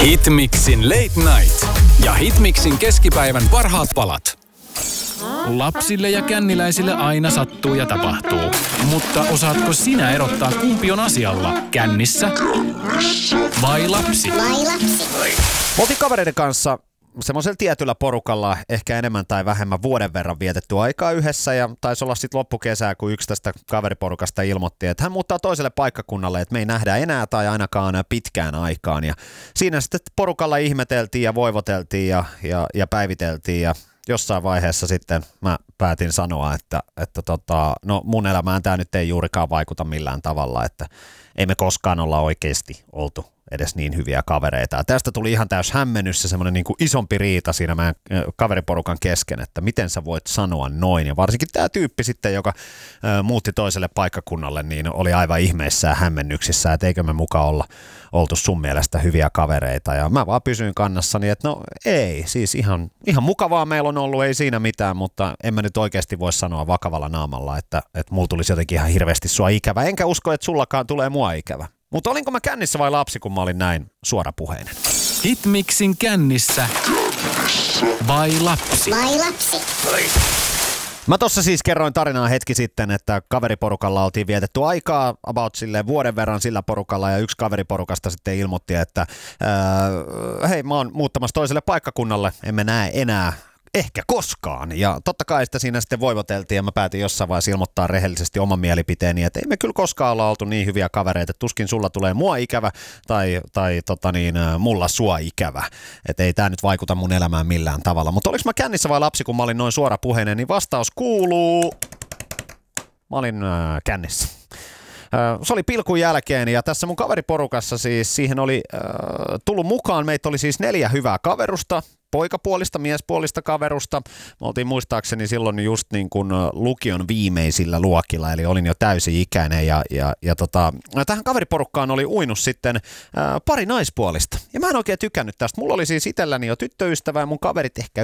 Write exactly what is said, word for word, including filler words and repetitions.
Hitmixin Late Night ja Hitmixin keskipäivän parhaat palat. Lapsille ja känniläisille aina sattuu ja tapahtuu. Mutta osaatko sinä erottaa, kumpi on asialla? Kännissä vai lapsi? Vai lapsi? Me oltiin kavereiden kanssa semmoisella tietyllä porukalla ehkä enemmän tai vähemmän vuoden verran vietetty aikaa yhdessä ja taisi olla sitten loppukesää, kun yksi tästä kaveriporukasta ilmoitti, että hän muuttaa toiselle paikkakunnalle, että me ei nähdä enää tai ainakaan pitkään aikaan. Ja siinä sitten porukalla ihmeteltiin ja voivoteltiin ja, ja, ja päiviteltiin ja jossain vaiheessa sitten mä päätin sanoa, että, että tota, no mun elämään tämä nyt ei juurikaan vaikuta millään tavalla, että ei me koskaan olla oikeasti oltu edes niin hyviä kavereita. Ja tästä tuli ihan täys hämmennys ja semmoinen niin kuin isompi riita siinä meidän kaveriporukan kesken, että miten sä voit sanoa noin. Ja varsinkin tämä tyyppi sitten, joka ä, muutti toiselle paikkakunnalle, niin oli aivan ihmeissään ja hämmennyksissä, että eikö me mukaan olla oltu sun mielestä hyviä kavereita. Ja mä vaan pysyin kannassani, että no ei, siis ihan, ihan mukavaa meillä on ollut, ei siinä mitään, mutta en mä nyt oikeasti voi sanoa vakavalla naamalla, että, että mulla tulisi jotenkin ihan hirveästi sua ikävä. Enkä usko, että sullakaan tulee mua ikävä. Mutta olinko mä kännissä vai lapsi, kun mä olin näin suorapuheinen? Hitmixin kännissä vai lapsi? Vai lapsi? Mä tossa siis kerroin tarinaa hetki sitten, että kaveriporukalla oltiin vietetty aikaa about silleen vuoden verran sillä porukalla ja yksi kaveriporukasta sitten ilmoitti, että ää, hei mä oon muuttamassa toiselle paikkakunnalle, emme näe enää ehkä koskaan. Ja totta kai sitä siinä sitten voivoteltiin ja mä päätin jossain vaiheessa ilmoittaa rehellisesti oman mielipiteeni, että ei me kyllä koskaan olla oltu niin hyviä kavereita, että tuskin sulla tulee mua ikävä tai, tai tota niin, mulla sua ikävä. Että ei tää nyt vaikuta mun elämään millään tavalla. Mutta oliks mä kännissä vai lapsi, kun mä olin noin suorapuheinen, niin vastaus kuuluu, mä olin äh, kännissä. Se oli pilkun jälkeen ja tässä mun kaveriporukassa siis siihen oli äh, tullut mukaan, meitä oli siis neljä hyvää kaverusta, poikapuolista, miespuolista kaverusta. Me oltiin muistaakseni silloin just niin kuin lukion viimeisillä luokilla, eli olin jo täysi-ikäinen ja, ja, ja tota, tähän kaveriporukkaan oli uinut sitten ää, pari naispuolista. Ja mä en oikein tykännyt tästä. Mulla oli siis itselläni jo tyttöystävä ja mun kaverit ehkä